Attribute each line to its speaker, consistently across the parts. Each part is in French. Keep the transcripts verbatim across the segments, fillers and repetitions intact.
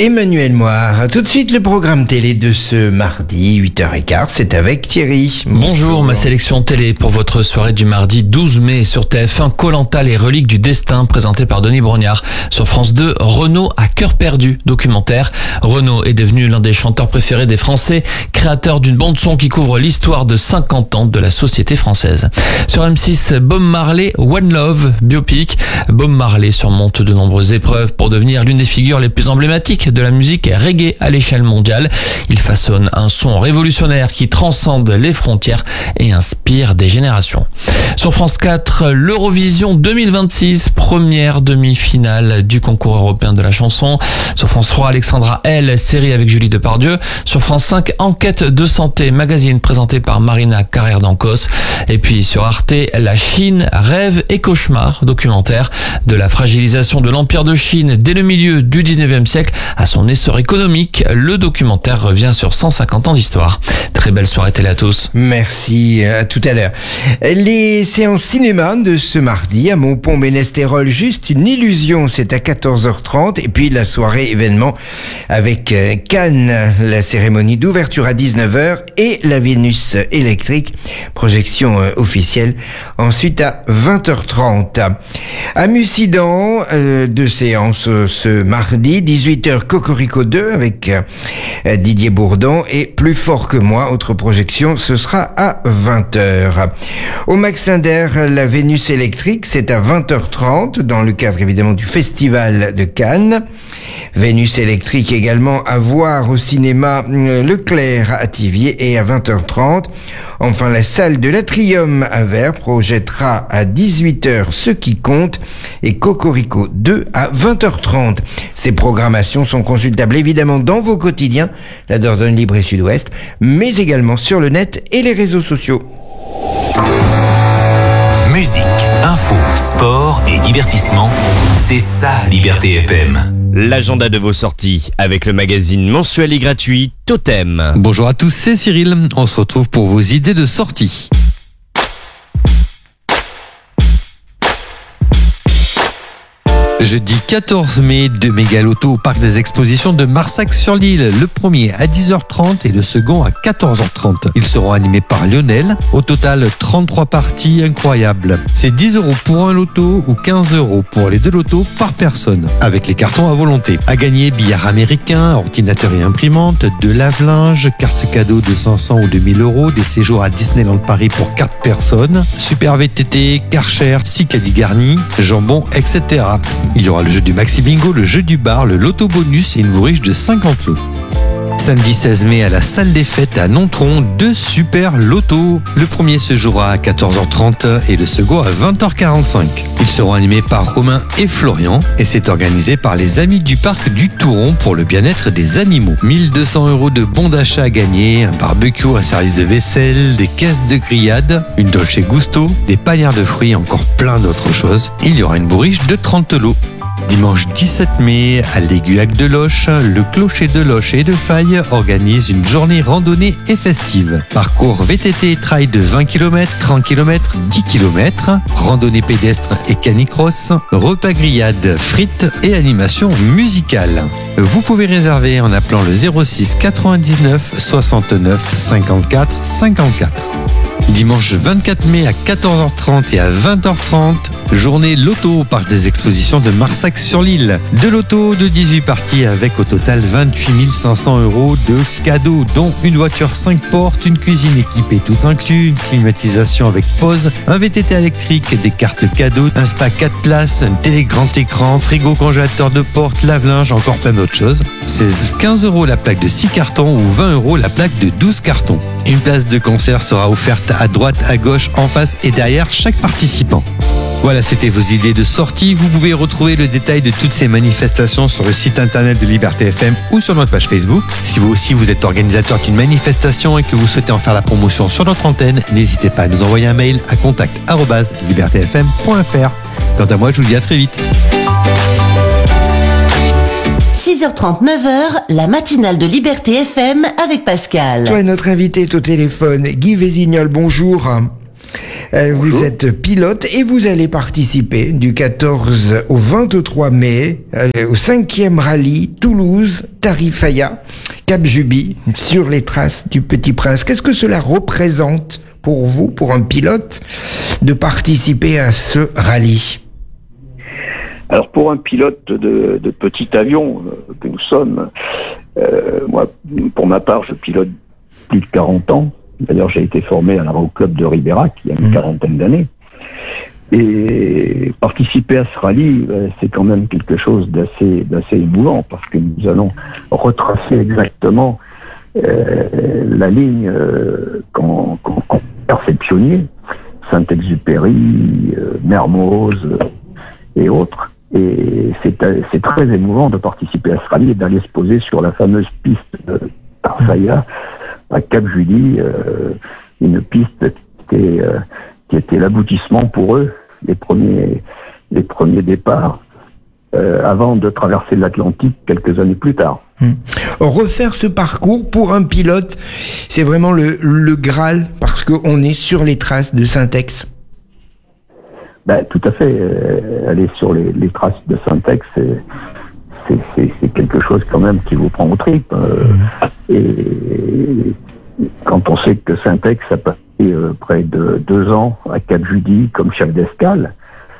Speaker 1: Emmanuel Moire. Tout de suite, le programme télé de ce mardi, huit heures quinze, c'est avec Thierry.
Speaker 2: Bonjour, Bonjour, ma sélection télé pour votre soirée du mardi douze mai sur T F un, Koh-Lanta, les reliques du destin, présenté par Denis Brognard. Sur France deux, Renaud à cœur perdu, documentaire. Renaud est devenu l'un des chanteurs préférés des Français, créateur d'une bande-son qui couvre l'histoire de cinquante ans de la société française. Sur M six, Bob Marley, One Love, biopic. Bob Marley surmonte de nombreuses épreuves pour devenir l'une des figures les plus emblématiques de la musique reggae à l'échelle mondiale. Il façonne un son révolutionnaire qui transcende les frontières et inspire des générations. Sur France quatre, l'Eurovision deux mille vingt-six, première demi-finale du concours européen de la chanson. Sur France trois, Alexandra L, série avec Julie Depardieu. Sur France cinq, Enquête de santé, magazine présenté par Marina Carrère d'Ancos. Et puis sur Arte, La Chine, rêve et cauchemar, documentaire de la fragilisation de l'Empire de Chine dès le milieu du dix-neuvième siècle à son essor économique. Le documentaire revient sur cent cinquante ans d'histoire. Très belle soirée télé à tous.
Speaker 1: Merci, à tout à l'heure. Les séances cinéma de ce mardi à Montpont-Ménestérol, juste une illusion, c'est à quatorze heures trente. Et puis la soirée événement avec Cannes, la cérémonie d'ouverture à dix-neuf heures et la Vénus électrique, projection officielle ensuite à vingt heures trente. À Mussidan, euh, deux séances ce mardi, dix-huit heures Cocorico deux avec euh, Didier Bourdon et Plus fort que moi, autre projection, ce sera à vingt heures. Au Max Linder, la Vénus électrique, c'est à vingt heures trente dans le cadre évidemment du Festival de Cannes. Vénus électrique également à voir au cinéma Leclerc à Thiviers et à vingt heures trente. Enfin, la salle de l'Atrium à Vers projettera à dix-huit heures Ce qui compte et Cocorico deux à vingt heures trente. Ces programmations sont consultables évidemment dans vos quotidiens, la Dordogne Libre et Sud-Ouest, mais également sur le net et les réseaux sociaux.
Speaker 3: Musique, info, sport et divertissement, c'est ça Liberté F M.
Speaker 4: L'agenda de vos sorties avec le magazine mensuel et gratuit Totem.
Speaker 5: Bonjour à tous, c'est Cyril. On se retrouve pour vos idées de sortie. Jeudi quatorze mai, deux méga-lotos au parc des expositions de Marsac-sur-l'Île. Le premier à dix heures trente et le second à quatorze heures trente. Ils seront animés par Lionel. Au total, trente-trois parties incroyables. C'est dix euros pour un loto ou quinze euros pour les deux lotos par personne. Avec les cartons à volonté. À gagner, billard américain, ordinateur et imprimante, de lave-linge, carte cadeau de cinq cents ou deux mille euros, des séjours à Disneyland Paris pour quatre personnes, Super V T T, Karcher, six caddies garnis, jambon, et cetera. Il y aura le jeu du Maxi Bingo, le jeu du bar, le loto bonus et une bourriche de cinquante lots. Samedi seize mai à la salle des fêtes à Nontron, deux super lotos. Le premier se jouera à quatorze heures trente et le second à vingt heures quarante-cinq. Ils seront animés par Romain et Florian et c'est organisé par les Amis du Parc du Touron pour le bien-être des animaux. mille deux cents euros de bons d'achat à gagner, un barbecue, un service de vaisselle, des caisses de grillades, une Dolce Gusto, des paillards de fruits et encore plein d'autres choses. Il y aura une bourriche de trente lots. Dimanche dix-sept mai, à l'Aiguillac de Loche, le Clocher de Loche et de Faille organise une journée randonnée et festive. Parcours V T T et trail de vingt kilomètres, trente kilomètres, dix kilomètres, randonnée pédestre et canicross, repas grillades, frites et animation musicale. Vous pouvez réserver en appelant le zéro six quatre-vingt-dix-neuf soixante-neuf cinquante-quatre cinquante-quatre. Dimanche vingt-quatre mai à quatorze heures trente et à vingt heures trente, journée loto au parc des expositions de Marsac-sur-l'Île. Deux lotos de dix-huit parties avec au total vingt-huit mille cinq cents euros de cadeaux, dont une voiture cinq portes, une cuisine équipée tout inclus, une climatisation avec pause, un V T T électrique, des cartes cadeaux, un spa quatre places, une télé grand écran, frigo congélateur de porte, lave-linge, encore plein d'autres choses. C'est quinze euros la plaque de six cartons ou vingt euros la plaque de douze cartons. Une place de concert sera offerte à droite, à gauche, en face et derrière chaque participant. Voilà, c'était vos idées de sortie. Vous pouvez retrouver le détail de toutes ces manifestations sur le site internet de Liberté F M ou sur notre page Facebook. Si vous aussi vous êtes organisateur d'une manifestation et que vous souhaitez en faire la promotion sur notre antenne, n'hésitez pas à nous envoyer un mail à contact arobase liberté f m point f r. Quant à moi, je vous dis à très vite.
Speaker 6: six heures trente, neuf heures, la matinale de Liberté F M avec Pascal.
Speaker 1: Toi, notre invité est au téléphone, Guy Vésignol, bonjour. Euh, vous êtes pilote et vous allez participer du quatorze au vingt-trois mai euh, au cinquième rallye Toulouse-Tarifaya, Cap-Juby, sur les traces du Petit Prince. Qu'est-ce que cela représente pour vous, pour un pilote, de participer à ce rallye?
Speaker 7: Alors pour un pilote de, de petit avion euh, que nous sommes, euh, moi pour ma part je pilote plus de quarante ans. D'ailleurs j'ai été formé à l'aéroclub de Ribérac il y a une mmh. quarantaine d'années. Et participer à ce rallye, euh, c'est quand même quelque chose d'assez, d'assez émouvant parce que nous allons retracer exactement euh, la ligne euh, qu'ont, qu'ont, qu'ont perfectionné Saint-Exupéry, euh, Mermoz euh, et autres. Et c'est, c'est très émouvant de participer à ce rallye et d'aller se poser sur la fameuse piste de Tarifaya à Cap-Judy, euh, une piste qui était, euh, qui était l'aboutissement pour eux, les premiers, les premiers départs, euh, avant de traverser l'Atlantique quelques années plus tard.
Speaker 1: Hum. Refaire ce parcours pour un pilote, c'est vraiment le, le Graal, parce qu'on est sur les traces de Saint-Ex.
Speaker 7: Ben, tout à fait. Euh, aller sur les, les traces de Saint-Ex, c'est, c'est, c'est, c'est quelque chose quand même qui vous prend au tripes. Euh, mmh. Et quand on sait que Saint-Ex a passé euh, près de deux ans à Cap-Judy comme chef d'escale,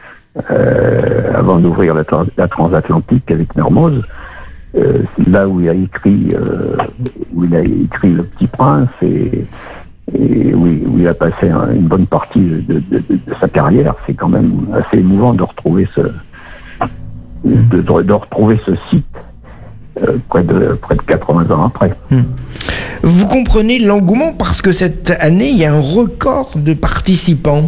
Speaker 7: euh, avant d'ouvrir la, la transatlantique avec Mermoz, euh, là où il a écrit, euh, où il a écrit Le Petit Prince et Et oui, où il a passé un, une bonne partie de, de, de, de sa carrière, c'est quand même assez émouvant de retrouver ce, de, de, de retrouver ce site euh, près de près de quatre-vingts ans après.
Speaker 1: Vous comprenez l'engouement parce que cette année il y a un record de participants.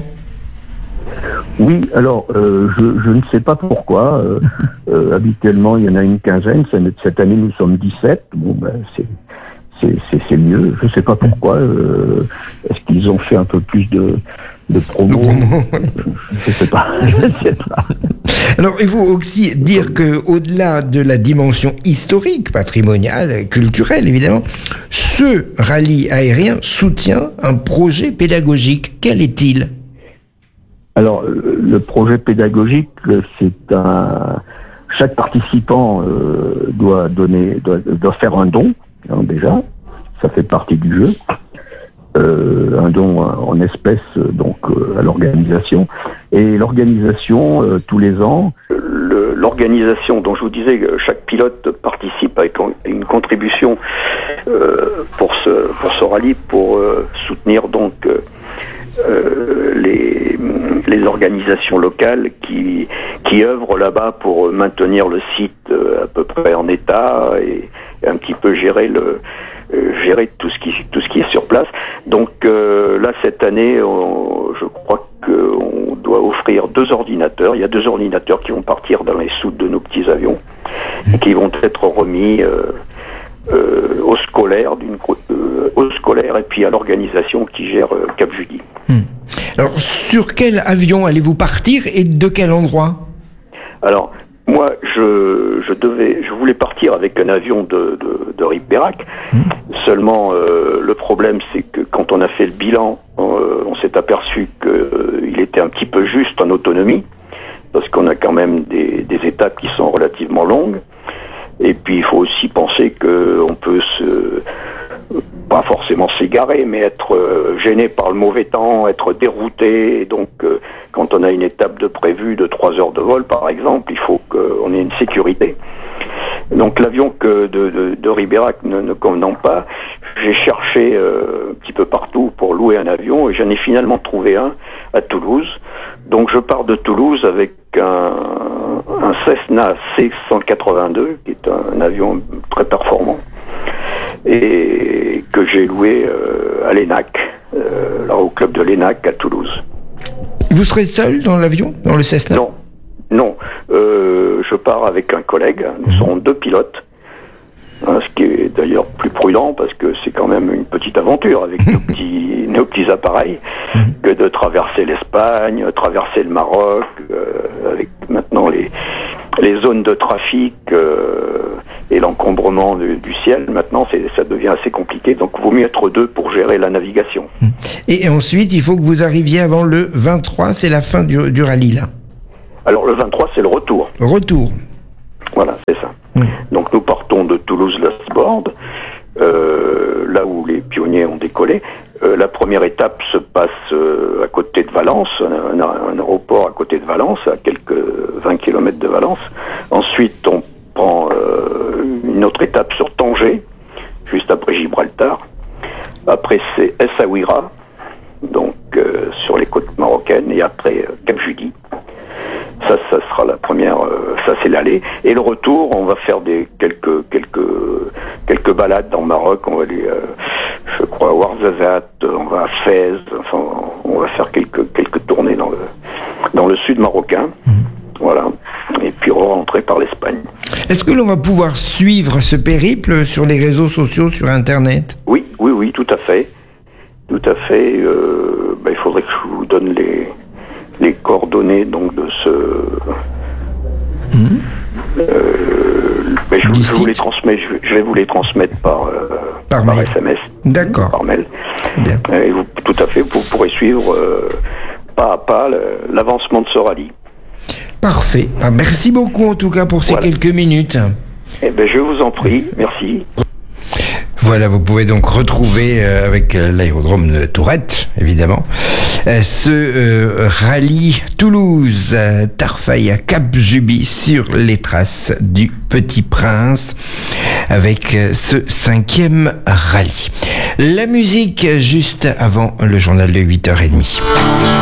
Speaker 7: Oui, alors euh, je, je ne sais pas pourquoi. Euh, euh, habituellement il y en a une quinzaine. Cette année nous sommes dix-sept. Bon ben c'est C'est, c'est, c'est mieux, je ne sais pas pourquoi. Euh, est-ce qu'ils ont fait un peu plus de, de promo? Je ne sais pas. Je sais pas.
Speaker 1: Alors, il faut aussi dire qu'au-delà de la dimension historique, patrimoniale, culturelle, évidemment, ce rallye aérien soutient un projet pédagogique. Quel est-il?
Speaker 7: Alors, le projet pédagogique, c'est un... Chaque participant euh, doit donner, doit, doit faire un don. Hein, déjà, ça fait partie du jeu. Euh, un don en espèces donc euh, à l'organisation. Et l'organisation, euh, tous les ans, le, l'organisation dont je vous disais que chaque pilote participe avec une contribution euh, pour ce pour ce rallye pour euh, soutenir donc euh, les les organisations locales qui qui œuvrent là-bas pour maintenir le site euh, à peu près en état et un petit peu gérer le euh, gérer tout ce qui tout ce qui est sur place. Donc euh, là cette année, on, je crois qu'on doit offrir deux ordinateurs. Il y a deux ordinateurs qui vont partir dans les soutes de nos petits avions et qui vont être remis euh, euh, aux scolaires d'une euh, aux scolaires et puis à l'organisation qui gère euh, Cap-Judy.
Speaker 1: Hmm. Alors sur quel avion allez-vous partir et de quel endroit?
Speaker 7: Alors moi, je, je devais, je voulais partir avec un avion de, de, de Ribérac. Mmh. Seulement, euh, le problème, c'est que quand on a fait le bilan, euh, on s'est aperçu qu'il euh, était un petit peu juste en autonomie, parce qu'on a quand même des, des étapes qui sont relativement longues. Et puis, il faut aussi penser qu'on peut se, pas forcément s'égarer, mais être euh, gêné par le mauvais temps, être dérouté. Et donc, euh, quand on a une étape de prévue de trois heures de vol, par exemple, il faut qu'on ait une sécurité. Donc, l'avion que de, de, de Ribérac ne, ne convenant pas, j'ai cherché euh, un petit peu partout pour louer un avion et j'en ai finalement trouvé un à Toulouse. Donc, je pars de Toulouse avec un, un Cessna C cent quatre-vingt-deux, qui est un, un avion très performant, et que j'ai loué euh, à l'E N A C, euh, là au club de l'E N A C à Toulouse.
Speaker 1: Vous serez seul dans l'avion, dans le Cessna?
Speaker 7: Non, non. Euh, je pars avec un collègue. Nous mmh. serons deux pilotes, hein, ce qui est d'ailleurs plus prudent parce que c'est quand même une petite aventure avec nos petits, nos petits appareils mmh. que de traverser l'Espagne, traverser le Maroc, euh, avec maintenant les les zones de trafic euh, et l'encombrement du, du ciel, maintenant, c'est, ça devient assez compliqué. Donc, il vaut mieux être deux pour gérer la navigation.
Speaker 1: Et ensuite, il faut que vous arriviez avant le vingt-trois, c'est la fin du, du rallye, là.
Speaker 7: Alors, le vingt-trois, c'est le retour.
Speaker 1: Retour.
Speaker 7: Voilà, c'est ça.
Speaker 1: Oui.
Speaker 7: Donc, nous partons de Toulouse-Lastboard, euh, là où les pionniers ont décollé. Euh, la première étape se passe euh, à côté de Valence, un, un aéroport à côté de Valence, à quelques vingt kilomètres de Valence. Ensuite, on prend euh, une autre étape sur Tanger, juste après Gibraltar. Après, c'est Essaouira, donc euh, sur les côtes marocaines, et après euh, Cap Judy. Ça, ça sera la première. Euh, ça, c'est l'aller. Et le retour, on va faire des quelques quelques quelques balades dans le Maroc. On va aller, euh, je crois, à Ouarzazate, on va à Fès. Enfin, on va faire quelques quelques tournées dans le dans le sud marocain. Mmh. Voilà. Et puis rentrer par l'Espagne.
Speaker 1: Est-ce que l'on va pouvoir suivre ce périple sur les réseaux sociaux, sur Internet?
Speaker 7: Oui, oui, oui, tout à fait, tout à fait. Euh, ben, il faudrait que je vous donne les les coordonnées donc de ce. Mmh. Euh, ben, je, je vous les transmets. Je, je vais vous les transmettre par euh,
Speaker 1: par,
Speaker 7: par
Speaker 1: mail.
Speaker 7: S M S.
Speaker 1: D'accord.
Speaker 7: Par mail.
Speaker 1: Bien.
Speaker 7: Et vous, tout à fait. Vous pourrez suivre euh, pas à pas le, l'avancement de ce rallye.
Speaker 1: Parfait. Ah, merci beaucoup en tout cas pour ces
Speaker 7: voilà.
Speaker 1: quelques minutes.
Speaker 7: Eh ben, je vous en prie. Merci.
Speaker 1: Voilà, vous pouvez donc retrouver euh, avec euh, l'aérodrome de Tourette, évidemment, euh, ce euh, rallye Toulouse, euh, Tarfaille à Cap Juby sur les traces du Petit Prince avec euh, ce cinquième rallye. La musique juste avant le journal de huit heures trente.